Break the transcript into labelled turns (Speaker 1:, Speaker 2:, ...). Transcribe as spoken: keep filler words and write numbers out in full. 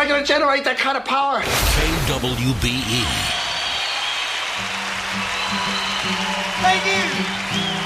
Speaker 1: I going to generate that kind of power?
Speaker 2: K W B E.
Speaker 3: Thank you.